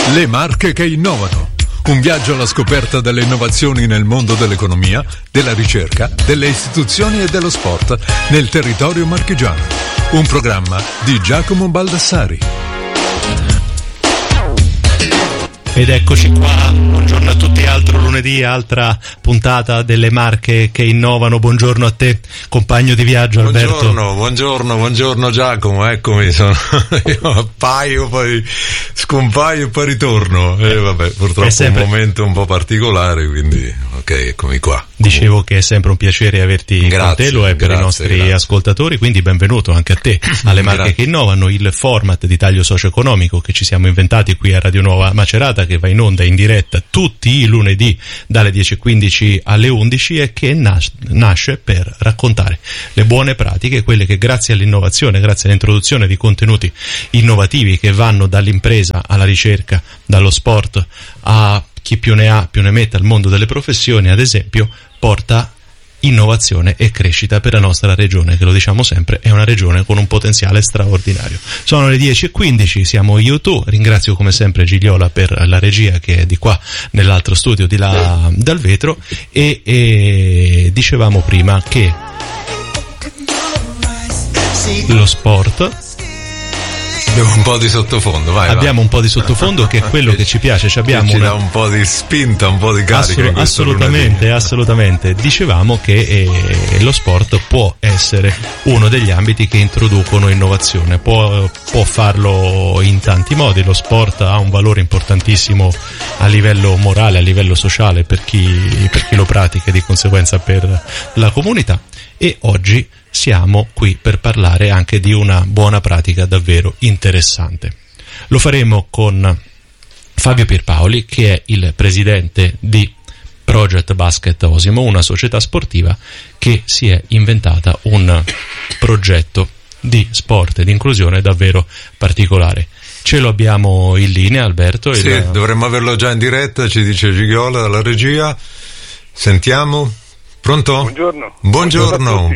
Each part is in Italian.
Le marche che innovano. Un viaggio alla scoperta delle innovazioni nel mondo dell'economia, della ricerca, delle istituzioni e dello sport nel territorio marchigiano. Un programma di Giacomo Baldassari. Ed eccoci qua, buongiorno a tutti, altro lunedì, altra puntata delle marche che innovano. Buongiorno a te, compagno di viaggio Alberto. Buongiorno Giacomo, eccomi, io appaio, poi scompaio e poi ritorno. Vabbè, purtroppo sempre un momento un po' particolare, quindi ok, eccomi qua. Dicevo che è sempre un piacere averti con te, lo è per i nostri ascoltatori, quindi benvenuto anche a te alle marche che innovano, il format di taglio socio-economico che ci siamo inventati qui a Radio Nuova Macerata, che va in onda in diretta tutti i lunedì dalle 10:15 alle 11 e che nasce per raccontare le buone pratiche, quelle che grazie all'innovazione, grazie all'introduzione di contenuti innovativi che vanno dall'impresa alla ricerca, dallo sport a chi più ne ha più ne metta al mondo delle professioni, ad esempio, porta innovazione e crescita per la nostra regione, che lo diciamo sempre è una regione con un potenziale straordinario. Sono le 10:15, siamo io tu, ringrazio come sempre Gigliola per la regia che è di qua nell'altro studio di là dal vetro e dicevamo prima che lo sport. Abbiamo un po' di sottofondo, abbiamo un po' di sottofondo che è quello che ci piace, ci dà un po' di spinta, un po' di carica. Assolutamente. Dicevamo che lo sport può essere uno degli ambiti che introducono innovazione, può farlo in tanti modi. Lo sport ha un valore importantissimo a livello morale, a livello sociale per chi lo pratica e di conseguenza per la comunità. E oggi siamo qui per parlare anche di una buona pratica davvero interessante. Lo faremo con Fabio Pierpaoli, che è il presidente di Project Basket Osimo, una società sportiva che si è inventata un progetto di sport e di inclusione davvero particolare. Ce lo abbiamo in linea, Alberto? Sì, dovremmo averlo già in diretta, ci dice Gigliola dalla regia. Sentiamo. Pronto? Buongiorno.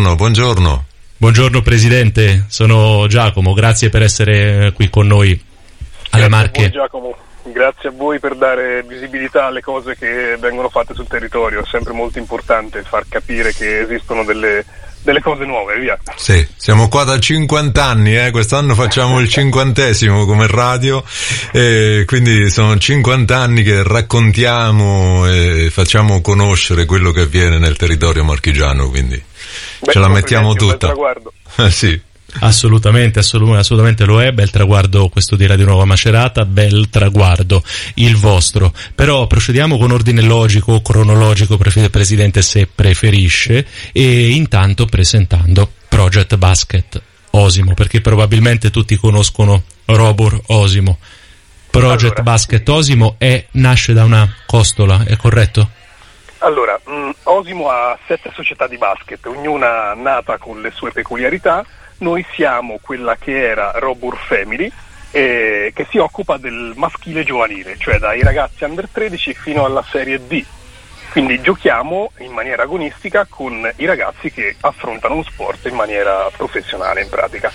Buongiorno Presidente, sono Giacomo, grazie per essere qui con noi alle Marche. Giacomo, grazie a voi per dare visibilità alle cose che vengono fatte sul territorio, è sempre molto importante far capire che esistono delle cose nuove, via. Sì, siamo qua da 50 anni, quest'anno facciamo il 50° come radio, quindi sono 50 anni che raccontiamo e facciamo conoscere quello che avviene nel territorio marchigiano, quindi ce la mettiamo tutta. Un bel traguardo. Sì. Assolutamente lo è, bel traguardo questo di Radio Nuova Macerata, bel traguardo il vostro. Però procediamo con ordine logico, cronologico, Presidente, se preferisce, e intanto presentando Project Basket Osimo, perché probabilmente tutti conoscono Robur Osimo. Project Basket Osimo nasce da una costola, è corretto? Allora, Osimo ha 7 società di basket, ognuna nata con le sue peculiarità. Noi siamo quella che era Robur Family, che si occupa del maschile giovanile, cioè dai ragazzi under 13 fino alla serie D. Quindi giochiamo in maniera agonistica con i ragazzi che affrontano un sport in maniera professionale in pratica.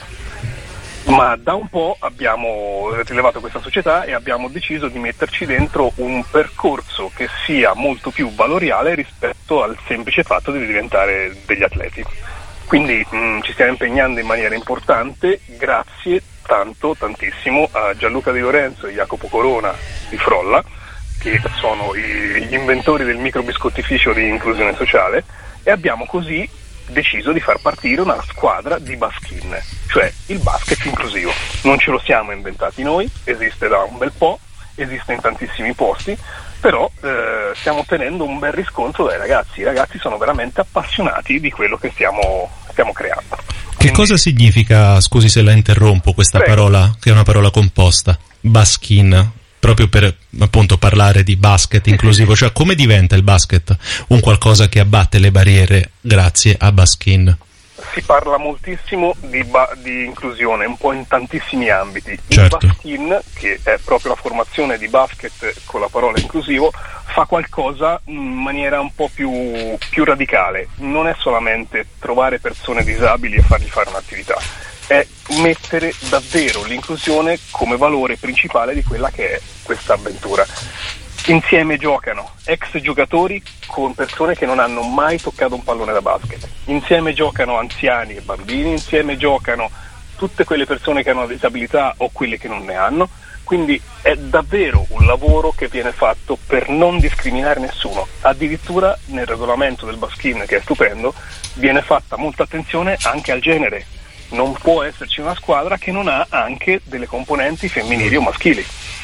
Ma da un po' abbiamo rilevato questa società e abbiamo deciso di metterci dentro un percorso che sia molto più valoriale rispetto al semplice fatto di diventare degli atleti. Quindi ci stiamo impegnando in maniera importante, grazie tantissimo a Gianluca Di Lorenzo e Jacopo Corona di Frolla, che sono gli inventori del microbiscottificio di inclusione sociale, e abbiamo così deciso di far partire una squadra di baskin, cioè il basket inclusivo. Non ce lo siamo inventati noi, esiste da un bel po', esiste in tantissimi posti, però stiamo ottenendo un bel riscontro dai ragazzi. I ragazzi sono veramente appassionati di quello che stiamo creando. Che cosa significa, scusi se la interrompo, questa parola, che è una parola composta, baskin, proprio per appunto parlare di basket inclusivo, cioè come diventa il basket un qualcosa che abbatte le barriere grazie a baskin? Si parla moltissimo di inclusione, un po' in tantissimi ambiti. Certo. Il baskin, che è proprio la formazione di basket con la parola inclusivo, fa qualcosa in maniera un po' più radicale. Non è solamente trovare persone disabili e fargli fare un'attività. è mettere davvero l'inclusione come valore principale di quella che è questa avventura. Insieme giocano ex giocatori con persone che non hanno mai toccato un pallone da basket, insieme giocano anziani e bambini, insieme giocano tutte quelle persone che hanno una disabilità o quelle che non ne hanno, quindi è davvero un lavoro che viene fatto per non discriminare nessuno. Addirittura nel regolamento del Baskin, che è stupendo, viene fatta molta attenzione anche al genere. Non può esserci una squadra che non ha anche delle componenti femminili o maschili.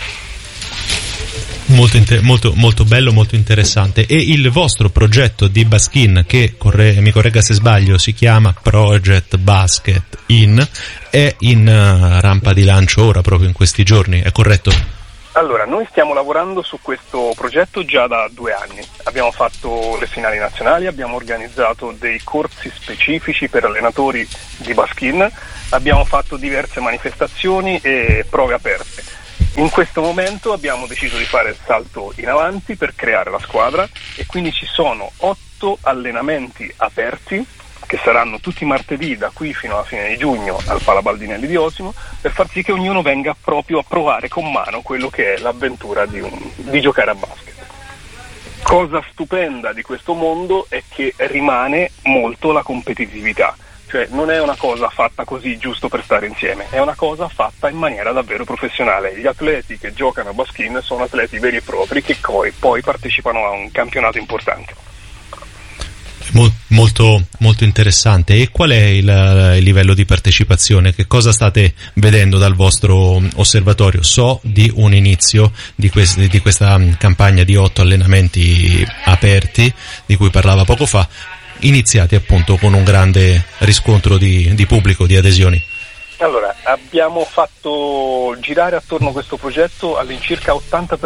Molto bello, molto interessante. E il vostro progetto di Baskin, che mi corregga se sbaglio, si chiama Project Basket In, è in rampa di lancio ora, proprio in questi giorni, è corretto? Allora, noi stiamo lavorando su questo progetto già da 2 anni. Abbiamo fatto le finali nazionali, abbiamo organizzato dei corsi specifici per allenatori di Baskin, abbiamo fatto diverse manifestazioni e prove aperte. In questo momento abbiamo deciso di fare il salto in avanti per creare la squadra e quindi ci sono 8 allenamenti aperti che saranno tutti martedì da qui fino alla fine di giugno al Pala Baldinelli di Osimo, per far sì che ognuno venga proprio a provare con mano quello che è l'avventura di giocare a basket. Cosa stupenda di questo mondo è che rimane molto la competitività. Cioè non è una cosa fatta così giusto per stare insieme, è una cosa fatta in maniera davvero professionale. Gli atleti che giocano a Baskin sono atleti veri e propri che poi partecipano a un campionato importante. Molto interessante. E qual è il livello di partecipazione? Che cosa state vedendo dal vostro osservatorio? So di un inizio di questa campagna di 8 allenamenti aperti di cui parlava poco fa, iniziati appunto con un grande riscontro di pubblico, di adesioni. Allora, abbiamo fatto girare attorno a questo progetto all'incirca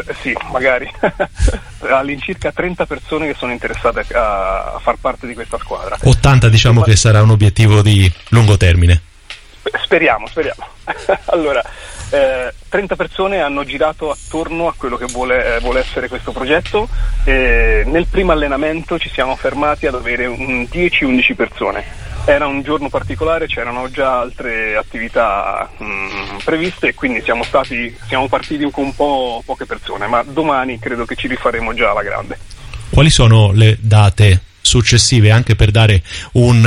all'incirca 30 persone che sono interessate a far parte di questa squadra. 80 diciamo che sarà un obiettivo di lungo termine. Speriamo. Allora, 30 persone hanno girato attorno a quello che vuole essere questo progetto. Nel primo allenamento ci siamo fermati ad avere 10-11 persone. Era un giorno particolare, c'erano già altre attività previste e quindi siamo partiti con poche persone, ma domani credo che ci rifaremo già alla grande. Quali sono le date successive, anche per dare un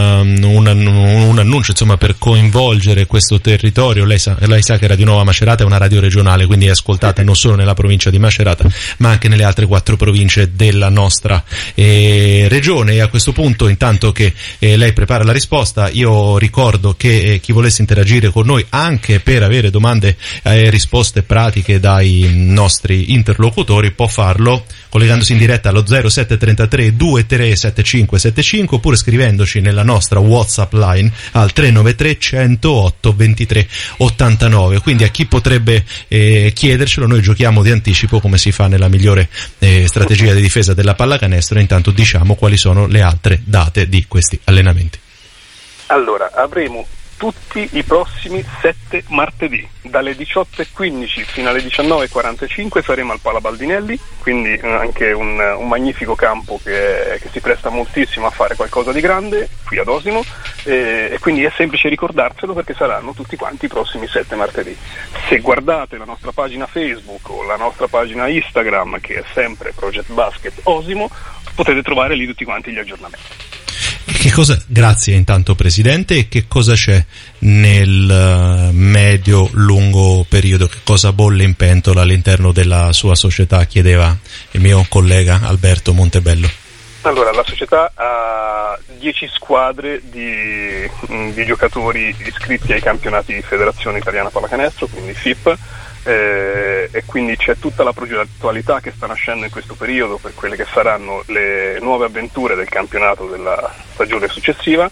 annuncio, insomma, per coinvolgere questo territorio? Lei sa che Radio Nuova Macerata è una radio regionale, quindi è ascoltata non solo nella provincia di Macerata ma anche nelle altre 4 province della nostra regione. E a questo punto, intanto che lei prepara la risposta, io ricordo che chi volesse interagire con noi anche per avere domande e risposte pratiche dai nostri interlocutori può farlo collegandosi in diretta allo 0733 237575 oppure scrivendoci nella nostra WhatsApp line al 393 108 23 89. Quindi a chi potrebbe chiedercelo, noi giochiamo di anticipo come si fa nella migliore strategia di difesa della pallacanestro. Intanto diciamo quali sono le altre date di questi allenamenti. Allora, avremo tutti i prossimi 7 martedì dalle 18:15 fino alle 19:45 saremo al Pala Baldinelli, quindi anche un magnifico campo che si presta moltissimo a fare qualcosa di grande qui ad Osimo, e quindi è semplice ricordarselo perché saranno tutti quanti i prossimi 7 martedì. Se guardate la nostra pagina Facebook o la nostra pagina Instagram, che è sempre Project Basket Osimo, potete trovare lì tutti quanti gli aggiornamenti. Grazie intanto Presidente. E che cosa c'è nel medio-lungo periodo? Che cosa bolle in pentola all'interno della sua società? Chiedeva il mio collega Alberto Montebello. Allora, la società ha 10 squadre di giocatori iscritti ai campionati di Federazione Italiana Pallacanestro, quindi FIP, e quindi c'è tutta la progettualità che sta nascendo in questo periodo per quelle che saranno le nuove avventure del campionato della stagione successiva.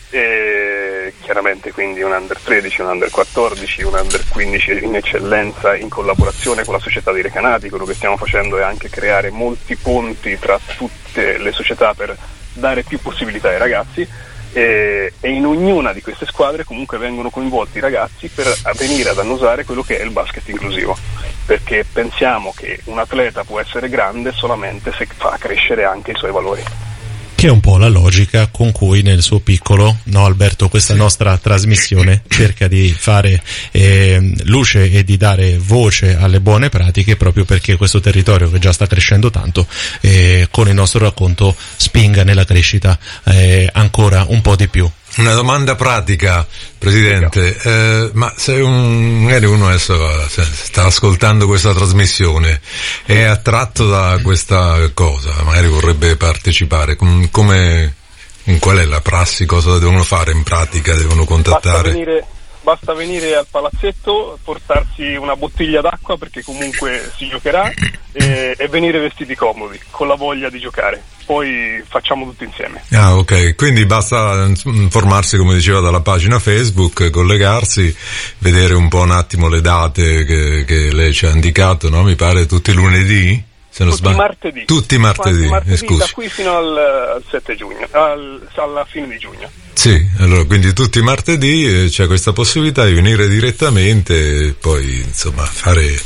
E chiaramente quindi un Under 13, un Under 14, un Under 15 in eccellenza in collaborazione con la società di Recanati. Quello che stiamo facendo è anche creare molti ponti tra tutte le società per dare più possibilità ai ragazzi. E in ognuna di queste squadre comunque vengono coinvolti i ragazzi per venire ad annusare quello che è il basket inclusivo, perché pensiamo che un atleta può essere grande solamente se fa crescere anche i suoi valori. Che è un po' la logica con cui nel suo piccolo, no Alberto, questa nostra trasmissione cerca di fare luce e di dare voce alle buone pratiche, proprio perché questo territorio che già sta crescendo tanto, con il nostro racconto spinga nella crescita ancora un po' di più. Una domanda pratica, Presidente, ma se magari uno adesso sta ascoltando questa trasmissione, è attratto da questa cosa, magari vorrebbe partecipare, qual è la prassi, cosa devono fare in pratica, devono contattare? Basta venire al palazzetto, portarsi una bottiglia d'acqua perché comunque si giocherà e venire vestiti comodi, con la voglia di giocare. Poi facciamo tutto insieme. Ah, ok, quindi basta informarsi, come diceva, dalla pagina Facebook, collegarsi, vedere un po' un attimo le date che lei ci ha indicato, no? Mi pare tutti i lunedì? Se non tutti martedì. Tutti martedì, scusi. Da qui fino al 7 giugno, alla fine di giugno. Sì, allora quindi tutti i martedì c'è questa possibilità di venire direttamente e poi insomma fare